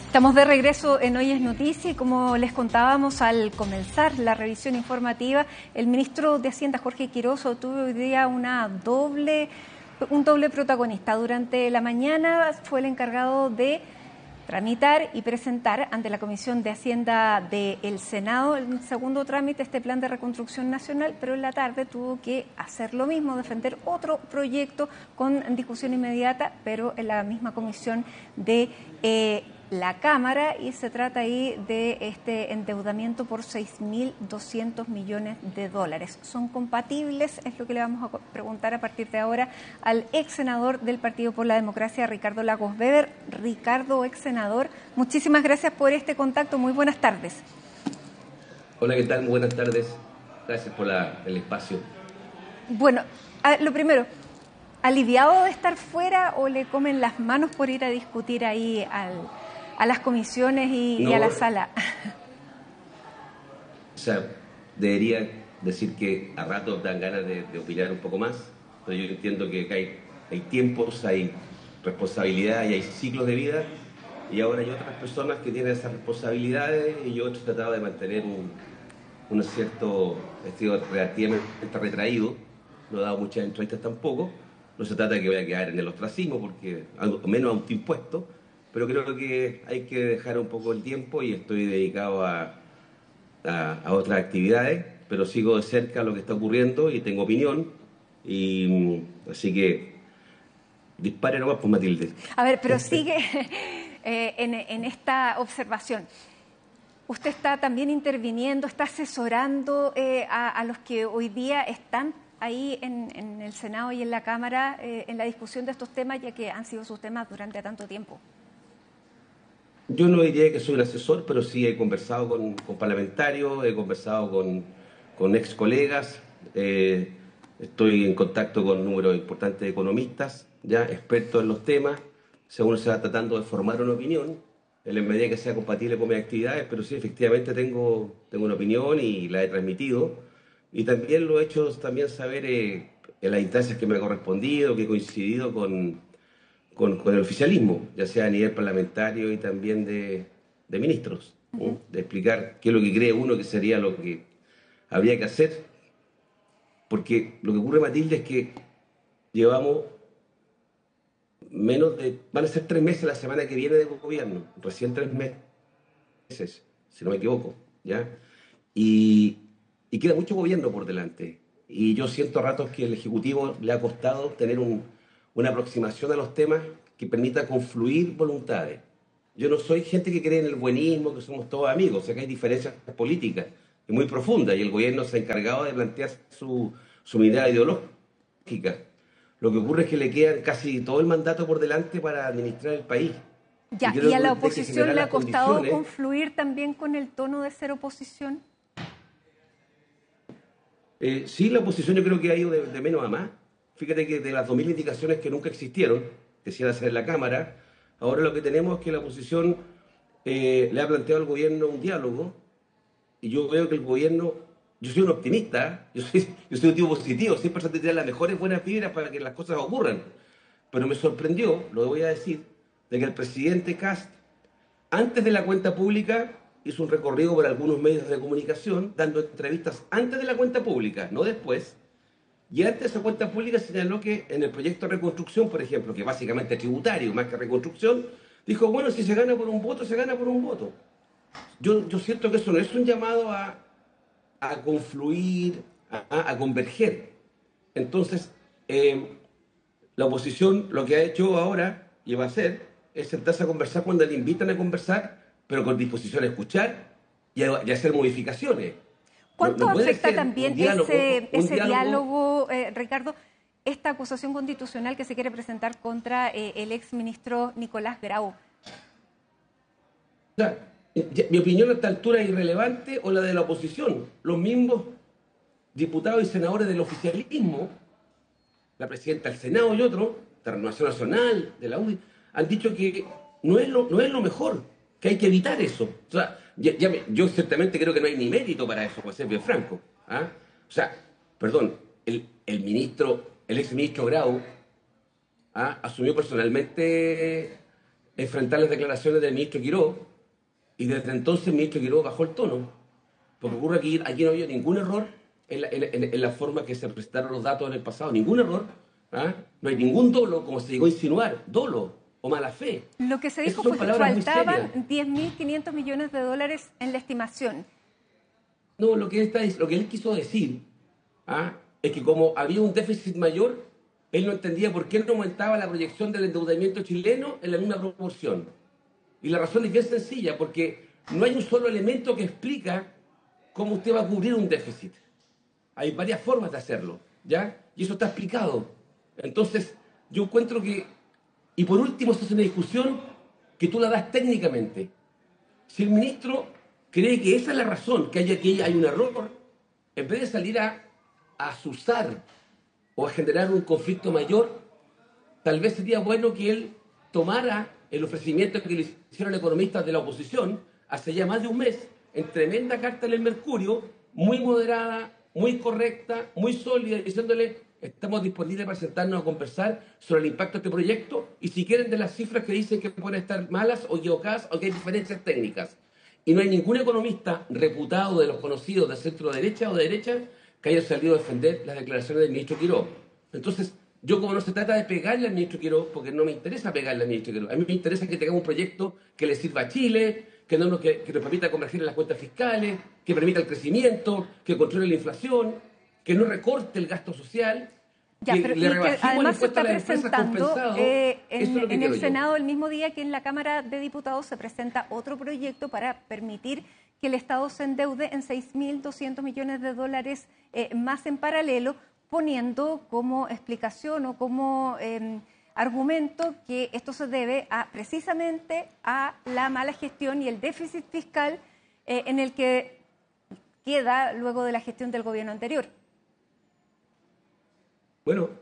Estamos de regreso en Hoy es Noticia y como les contábamos al comenzar la revisión informativa, el ministro de Hacienda, Jorge Quiroz, tuvo hoy día un doble protagonista. Durante la mañana fue el encargado de tramitar y presentar ante la Comisión de Hacienda del Senado el segundo trámite, este plan de reconstrucción nacional, pero en la tarde tuvo que hacer lo mismo, defender otro proyecto con discusión inmediata, pero en la misma comisión de la Cámara, y se trata ahí de este endeudamiento por 6.200 millones de dólares. ¿Son compatibles? Es lo que le vamos a preguntar a partir de ahora al ex senador del Partido por la Democracia, Ricardo Lagos Weber. Ricardo, ex senador, muchísimas gracias por este contacto. Muy buenas tardes. Hola, ¿qué tal? Muy buenas tardes. Gracias por el espacio. Bueno, lo primero, ¿aliviado de estar fuera o le comen las manos por ir a discutir ahí a las comisiones y a la sala? O sea, debería decir que a ratos dan ganas de opinar un poco más, pero yo entiendo que hay tiempos, hay responsabilidad y hay ciclos de vida, y ahora hay otras personas que tienen esas responsabilidades, y yo he tratado de mantener un cierto estilo relativamente retraído. No he dado muchas entrevistas tampoco. No se trata de que voy a quedar en el ostracismo, porque al menos autoimpuesto, pero creo que hay que dejar un poco el tiempo y estoy dedicado a otras actividades, pero sigo de cerca lo que está ocurriendo y tengo opinión, y así que dispare nomás, pues, Matilde. A ver, pero sigue en esta observación. Usted está también interviniendo, está asesorando a los que hoy día están ahí en el Senado y en la Cámara en la discusión de estos temas, ya que han sido sus temas durante tanto tiempo. Yo no diría que soy un asesor, pero sí he conversado con parlamentarios, he conversado con ex colegas, estoy en contacto con un número importante de economistas, ya expertos en los temas, según se va tratando de formar una opinión, en la medida que sea compatible con mis actividades, pero sí, efectivamente tengo una opinión y la he transmitido, y también lo he hecho también saber en las instancias que me ha correspondido, que he coincidido con el oficialismo, ya sea a nivel parlamentario y también de ministros, de explicar qué es lo que cree uno que sería lo que habría que hacer. Porque lo que ocurre, Matilde, es que llevamos van a ser 3 meses la semana que viene de gobierno, recién 3 meses, si no me equivoco, ¿ya? Y queda mucho gobierno por delante. Y yo siento a ratos que el Ejecutivo le ha costado tener una aproximación a los temas que permita confluir voluntades. Yo no soy gente que cree en el buenismo, que somos todos amigos, o sea que hay diferencias políticas muy profundas, y el gobierno se ha encargado de plantear su mirada ideológica. Lo que ocurre es que le queda casi todo el mandato por delante para administrar el país. Ya, ¿y a la oposición le ha costado confluir también con el tono de ser oposición? Sí, la oposición yo creo que ha ido de menos a más. Fíjate que de las 2.000 indicaciones que nunca existieron, que se iban a hacer en la Cámara, ahora lo que tenemos es que la oposición le ha planteado al gobierno un diálogo, y yo veo que el gobierno, yo soy un optimista, yo soy un tipo positivo, siempre trato de tener las mejores buenas vibras para que las cosas ocurran. Pero me sorprendió, lo voy a decir, de que el presidente Kast, antes de la cuenta pública, hizo un recorrido por algunos medios de comunicación, dando entrevistas antes de la cuenta pública, no después. Y antes de esa cuenta pública señaló que en el proyecto de reconstrucción, por ejemplo, que básicamente es tributario más que reconstrucción, dijo, bueno, si se gana por un voto, se gana por un voto. Yo siento que eso no es un llamado a confluir, a converger. Entonces, la oposición lo que ha hecho ahora, y va a hacer, es sentarse a conversar cuando le invitan a conversar, pero con disposición a escuchar y a hacer modificaciones. ¿Cuánto afecta también ese diálogo, Ricardo, esta acusación constitucional que se quiere presentar contra el exministro Nicolás Grau? O sea, mi opinión a esta altura es irrelevante, o la de la oposición. Los mismos diputados y senadores del oficialismo, la presidenta del Senado y otros, de Renovación Nacional, de la UDI, han dicho que no es lo mejor, que hay que evitar eso. O sea, yo ciertamente creo que no hay ni mérito para eso, para ser bien franco. O sea, perdón, el exministro Grau asumió personalmente enfrentar las declaraciones del ministro Quirós, y desde entonces el ministro Quirós bajó el tono. Porque ocurre que aquí no había ningún error en la forma que se presentaron los datos en el pasado, ningún error. ¿Ah? No hay ningún dolo, como se llegó a insinuar, dolo o mala fe. Lo que se dijo fue que faltaban 10.500 millones de dólares en la estimación. No, lo que él quiso decir es que como había un déficit mayor, él no entendía por qué no aumentaba la proyección del endeudamiento chileno en la misma proporción. Y la razón es bien sencilla, porque no hay un solo elemento que explica cómo usted va a cubrir un déficit. Hay varias formas de hacerlo, ¿ya? Y eso está explicado. Entonces, yo encuentro que, y por último, eso es una discusión que tú la das técnicamente. Si el ministro cree que esa es la razón, que hay un error, en vez de salir a asusar o a generar un conflicto mayor, tal vez sería bueno que él tomara el ofrecimiento que le hicieron economistas de la oposición hace ya más de un mes, en tremenda carta en el Mercurio, muy moderada, muy correcta, muy sólida, diciéndole: estamos disponibles para sentarnos a conversar sobre el impacto de este proyecto y si quieren de las cifras que dicen que pueden estar malas o equivocadas o que hay diferencias técnicas. Y no hay ningún economista reputado de los conocidos de centro derecha o de derecha que haya salido a defender las declaraciones del ministro Quirós. Entonces, yo como no se trata de pegarle al ministro Quirós, porque no me interesa pegarle al ministro Quirós, a mí me interesa que tengamos un proyecto que le sirva a Chile, que nos permita converger en las cuentas fiscales, que permita el crecimiento, que controle la inflación, que no recorte el gasto social, ya, que pero, le rebajemos que además el impuesto a las empresas compensado. en el Senado el mismo día que en la Cámara de Diputados se presenta otro proyecto para permitir que el Estado se endeude en 6.200 millones de dólares más en paralelo, poniendo como explicación o como argumento que esto se debe precisamente a la mala gestión y el déficit fiscal en el que queda luego de la gestión del gobierno anterior. Bueno,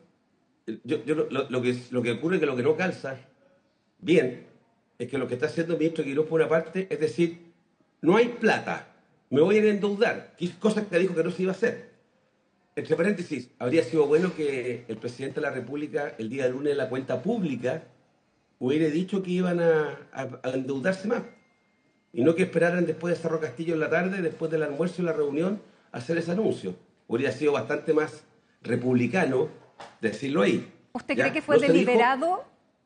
lo que ocurre es que lo que no calza bien es que lo que está haciendo el ministro Quirós por una parte es decir: no hay plata, me voy a endeudar, cosa que dijo que no se iba a hacer. Entre paréntesis, habría sido bueno que el presidente de la República el día lunes en la cuenta pública hubiera dicho que iban a endeudarse más y no que esperaran después de Cerro Castillo en la tarde, después del almuerzo y la reunión, a hacer ese anuncio. Hubiera sido bastante más republicano decirlo ahí. ¿Usted cree que fue deliberado?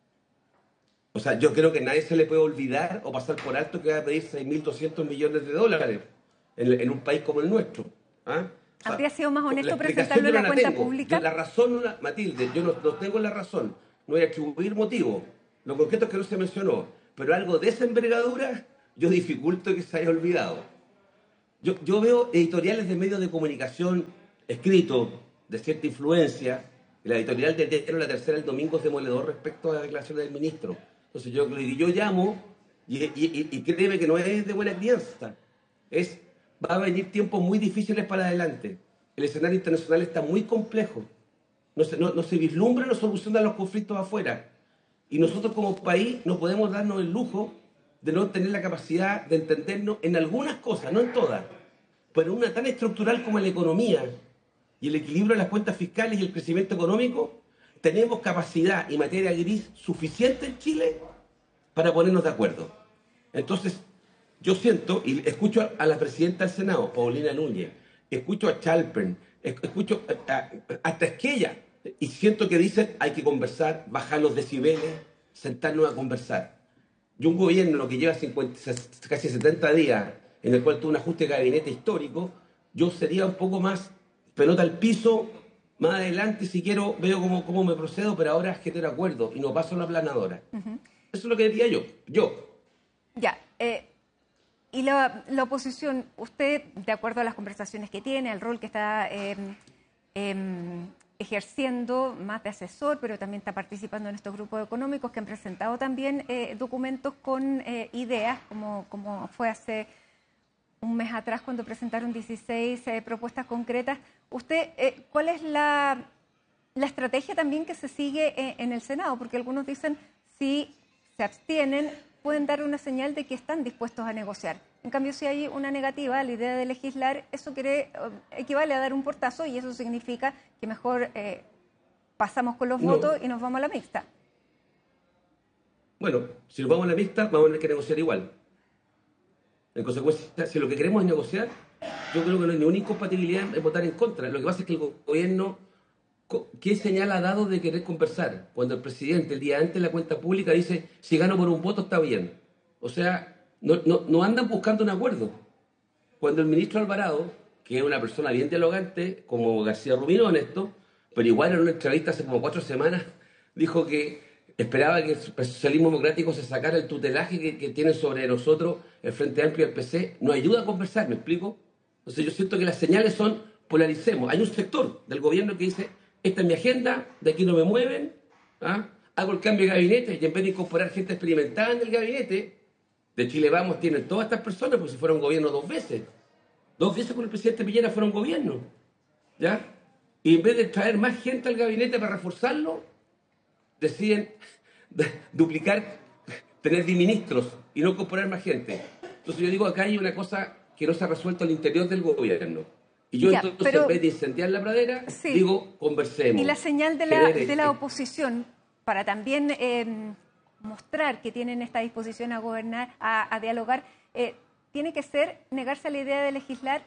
O sea, yo creo que a nadie se le puede olvidar o pasar por alto que va a pedir 6.200 millones de dólares en un país como el nuestro. ¿Ah? O sea, ¿habría sido más honesto presentarlo en la cuenta pública? La razón, Matilde, yo no tengo la razón. No voy a atribuir motivo. Lo concreto es que no se mencionó. Pero algo de esa envergadura, yo dificulto que se haya olvidado. Yo veo editoriales de medios de comunicación escritos de cierta influencia. La editorial de Diario La Tercera el domingo es demoledor respecto a la declaración del ministro. Entonces yo llamo y créeme que no es de buena crianza. Va a venir tiempos muy difíciles para adelante. El escenario internacional está muy complejo. No se vislumbran o solucionan los conflictos afuera. Y nosotros como país no podemos darnos el lujo de no tener la capacidad de entendernos en algunas cosas, no en todas. Pero en una tan estructural como la economía y el equilibrio de las cuentas fiscales y el crecimiento económico, tenemos capacidad y materia gris suficiente en Chile para ponernos de acuerdo. Entonces, yo siento, y escucho a la presidenta del Senado, Paulina Núñez, escucho a Chalpern, escucho hasta Esquella, y siento que dicen: hay que conversar, bajar los decibeles, sentarnos a conversar. Y un gobierno que lleva casi 70 días, en el cual tuvo un ajuste de gabinete histórico, yo sería un poco más pelota al piso. Más adelante, si quiero, veo cómo me procedo, pero ahora genero acuerdo y no paso la aplanadora. Eso es lo que diría yo. Ya. Y la oposición, usted, de acuerdo a las conversaciones que tiene, al rol que está ejerciendo más de asesor, pero también está participando en estos grupos económicos que han presentado también documentos con ideas, como fue hace un mes atrás cuando presentaron 16 propuestas concretas. ¿Usted cuál es la estrategia también que se sigue en el Senado? Porque algunos dicen, si se abstienen, pueden dar una señal de que están dispuestos a negociar. En cambio, si hay una negativa a la idea de legislar, eso equivale a dar un portazo y eso significa que mejor pasamos con los votos y nos vamos a la mixta. Bueno, si nos vamos a la mixta, vamos a tener que negociar igual. En consecuencia, si lo que queremos es negociar, yo creo que no hay ninguna incompatibilidad en votar en contra. Lo que pasa es que el gobierno, ¿qué señal ha dado de querer conversar? Cuando el presidente el día antes de la cuenta pública dice, si gano por un voto está bien. O sea, no andan buscando un acuerdo. Cuando el ministro Alvarado, que es una persona bien dialogante, como García Rubino en esto, pero igual en una entrevista hace como 4 semanas, dijo que esperaba que el socialismo democrático se sacara el tutelaje que tienen sobre nosotros el Frente Amplio y el PC, nos ayuda a conversar, ¿me explico? Entonces yo siento que las señales son polaricemos. Hay un sector del gobierno que dice, esta es mi agenda, de aquí no me mueven, ¿ah? Hago el cambio de gabinete y en vez de incorporar gente experimentada en el gabinete, de Chile Vamos tienen todas estas personas, pues si fueron gobierno 2 veces. 2 veces con el presidente Piñera fueron gobierno, ¿ya? Y en vez de traer más gente al gabinete para reforzarlo, deciden duplicar, tener ministros y no incorporar más gente. Entonces yo digo, acá hay una cosa que no se ha resuelto al interior del gobierno. Y yo entonces, en vez de incendiar la pradera, sí, digo, conversemos. Y la señal de la oposición, para también mostrar que tienen esta disposición a gobernar, a dialogar, tiene que ser negarse a la idea de legislar.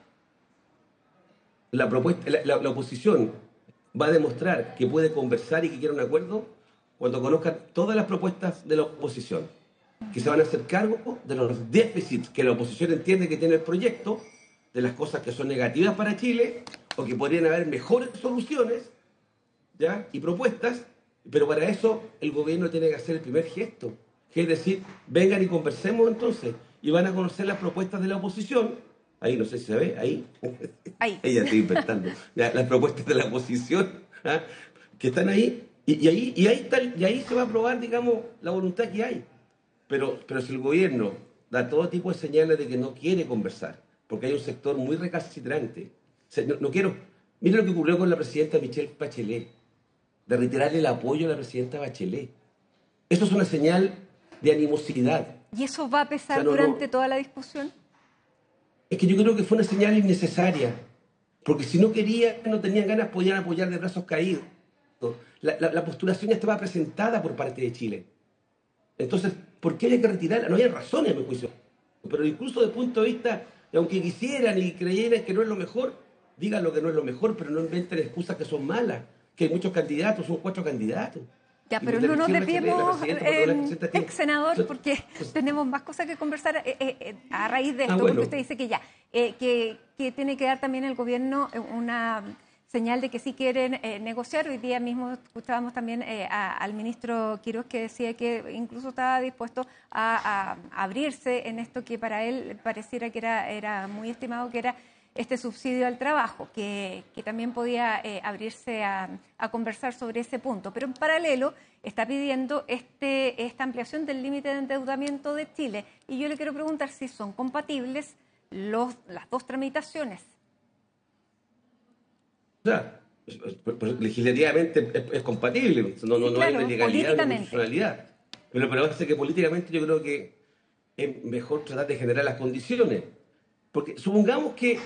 La oposición va a demostrar que puede conversar y que quiere un acuerdo cuando conozcan todas las propuestas de la oposición, que se van a hacer cargo de los déficits que la oposición entiende que tiene el proyecto, de las cosas que son negativas para Chile o que podrían haber mejores soluciones, ¿ya? Y propuestas, pero para eso el gobierno tiene que hacer el primer gesto, que es decir, vengan y conversemos entonces, y van a conocer las propuestas de la oposición. Ahí, no sé si se ve, ahí. Ella está inventando. Ya, las propuestas de la oposición, ¿ah? Que están ahí, y ahí se va a probar, digamos, la voluntad que hay. Pero si el gobierno da todo tipo de señales de que no quiere conversar, porque hay un sector muy recalcitrante. O sea, no quiero... Mira lo que ocurrió con la presidenta Michelle Bachelet, de retirarle el apoyo a la presidenta Bachelet. Eso es una señal de animosidad. ¿Y eso va a pesar durante toda la discusión? Es que yo creo que fue una señal innecesaria, porque si no querían, no tenían ganas, podían apoyar de brazos caídos. La postulación ya estaba presentada por parte de Chile. Entonces, ¿por qué hay que retirarla? No hay razones, a mi juicio. Pero incluso desde el punto de vista, aunque quisieran y creyeran que no es lo mejor, digan lo que no es lo mejor, pero no inventen excusas que son malas, que hay muchos candidatos, son 4 candidatos. Ya, pero no nos desviemos, ex senador, porque tenemos más cosas que conversar a raíz de esto, porque usted dice que que tiene que dar también el gobierno una señal de que sí quieren negociar. Hoy día mismo escuchábamos también al ministro Quiroz, que decía que incluso estaba dispuesto a abrirse en esto que para él pareciera que era muy estimado, que era este subsidio al trabajo, que también podía abrirse a conversar sobre ese punto. Pero en paralelo está pidiendo esta ampliación del límite de endeudamiento de Chile. Y yo le quiero preguntar si son compatibles las 2 tramitaciones. O sea, legislativamente es compatible, no hay una ilegalidad, una constitucionalidad. Pero parece que políticamente yo creo que es mejor tratar de generar las condiciones. Porque supongamos que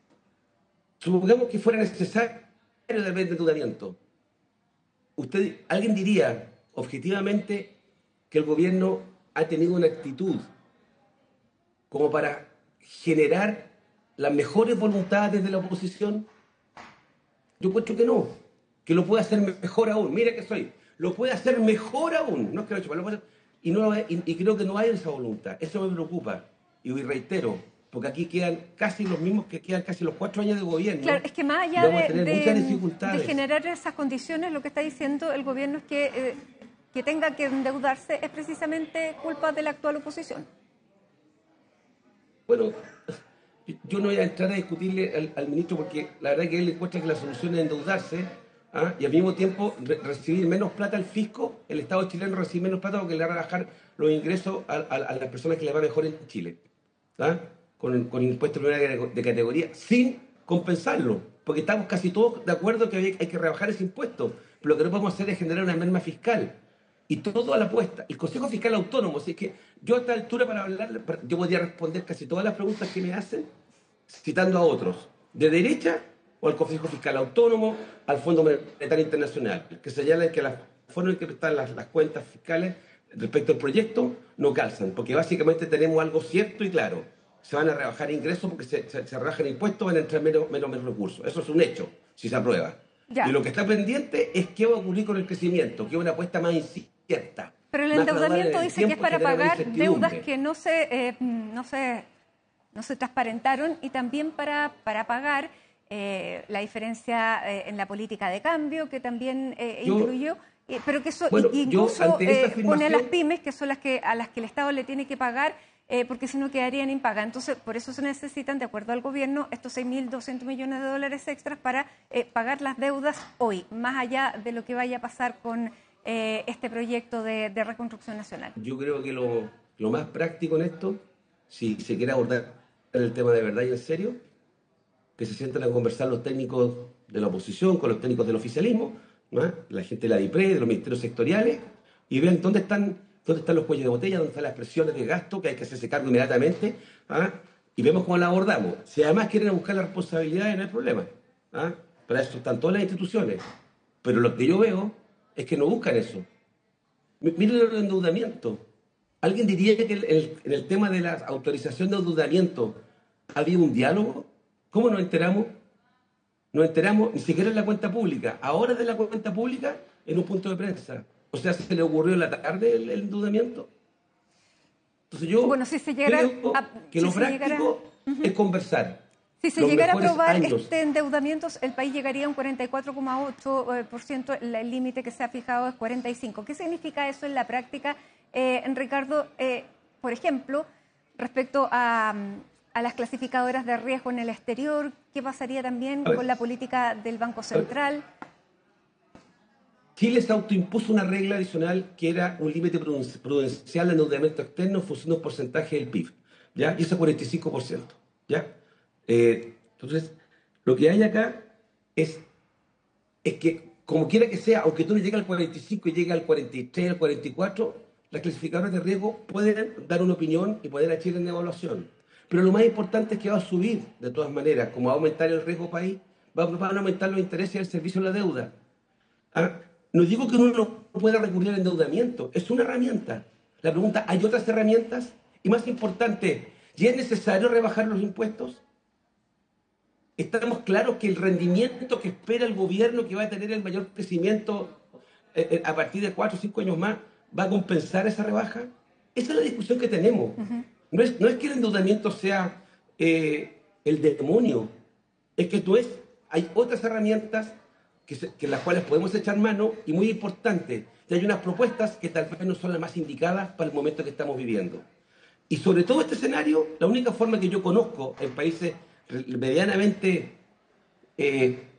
fuera necesario el endeudamiento. ¿Alguien diría objetivamente que el gobierno ha tenido una actitud como para generar las mejores voluntades de la oposición? Yo encuentro que no, que lo puede hacer mejor aún. Mira que lo puede hacer mejor aún. No es que lo puede hacer, y creo que no hay esa voluntad. Eso me preocupa. Y reitero, porque aquí quedan casi los mismos que quedan casi los 4 años de gobierno. Claro, es que más allá de generar esas condiciones, lo que está diciendo el gobierno es que tenga que endeudarse es precisamente culpa de la actual oposición. Bueno, yo no voy a entrar a discutirle al ministro porque la verdad es que él encuentra que la solución es endeudarse, ¿ah? Y al mismo tiempo recibir menos plata al fisco. El Estado chileno recibe menos plata porque le va a bajar los ingresos a las personas que le va mejor en Chile, ¿ah? Con impuestos de categoría, sin compensarlo, porque estamos casi todos de acuerdo que hay que rebajar ese impuesto, pero lo que no podemos hacer es generar una merma fiscal. Y todo a la apuesta. El Consejo Fiscal Autónomo, así que yo a esta altura para hablar, yo podría responder casi todas las preguntas que me hacen citando a otros, de derecha o al Consejo Fiscal Autónomo, al Fondo Monetario Internacional, que señalan que la forma en que están las cuentas fiscales respecto al proyecto no calzan, porque básicamente tenemos algo cierto y claro. Se van a rebajar ingresos porque se rebajan impuestos, van a entrar menos recursos. Eso es un hecho, si se aprueba. Ya. Y lo que está pendiente es qué va a ocurrir con el crecimiento, que es una apuesta más incierta. Pero el endeudamiento dice que es para pagar deudas que no se transparentaron y también para pagar la diferencia en la política de cambio, que también incluyó, pero que eso incluso pone a las pymes, que son a las que el Estado le tiene que pagar, porque si no quedarían impagas. Entonces, por eso se necesitan, de acuerdo al gobierno, estos 6.200 millones de dólares extras para pagar las deudas hoy, más allá de lo que vaya a pasar con este proyecto de reconstrucción nacional. Yo creo que lo más práctico en esto, si se quiere abordar el tema de verdad y en serio, que se sientan a conversar los técnicos de la oposición con los técnicos del oficialismo, ¿no? La gente de la DIPRE, de los ministerios sectoriales, y vean dónde están los cuellos de botella, dónde están las presiones de gasto, que hay que hacerse cargo inmediatamente, y vemos cómo la abordamos. Si además quieren buscar la responsabilidad, no hay problema. Para eso están todas las instituciones. Pero lo que yo veo es que no buscan eso. Miren el endeudamiento. ¿Alguien diría que en el tema de la autorización de endeudamiento ha habido un diálogo? ¿Cómo nos enteramos? Nos enteramos ni siquiera en la cuenta pública. Ahora de la cuenta pública, en un punto de prensa. O sea, ¿se le ocurrió en la tarde el endeudamiento? Entonces yo si se llegara que lo práctico es conversar. Si se llegara a aprobar este endeudamiento, el país llegaría a un 44,8%, el límite que se ha fijado es 45%. ¿Qué significa eso en la práctica, Ricardo? Por ejemplo, respecto a las clasificadoras de riesgo en el exterior, ¿qué pasaría también con la política del Banco Central? Chile se autoimpuso una regla adicional que era un límite prudencial de endeudamiento externo en función de un porcentaje del PIB, ¿ya? Y eso es 45%, ¿ya? Entonces, lo que hay acá es que, como quiera que sea, aunque tú no llegues al 45 y llegues al 43, al 44, las clasificadoras de riesgo pueden dar una opinión y pueden hacer una evaluación. Pero lo más importante es que va a subir, de todas maneras, como va a aumentar el riesgo país, van a aumentar los intereses del servicio de la deuda. No digo que uno no pueda recurrir al endeudamiento, es una herramienta. La pregunta, ¿hay otras herramientas? Y más importante, ¿ya es necesario rebajar los impuestos? ¿Estamos claros que el rendimiento que espera el gobierno, que va a tener el mayor crecimiento a partir de 4 o 5 años más, va a compensar esa rebaja? Esa es la discusión que tenemos. No es que el endeudamiento sea el demonio, es que hay otras herramientas que las cuales podemos echar mano, y muy importante, y hay unas propuestas que tal vez no son las más indicadas para el momento que estamos viviendo. Y sobre todo este escenario, la única forma que yo conozco en países medianamente